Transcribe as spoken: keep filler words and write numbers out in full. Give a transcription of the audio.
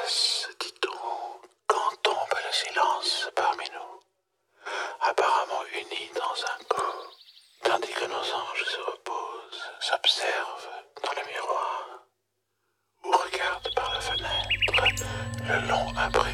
passe, dit-on, quand tombe le silence parmi nous, apparemment unis dans un corps, tandis que nos anges se reposent, s'observent dans le miroir, ou regardent par la fenêtre le long abri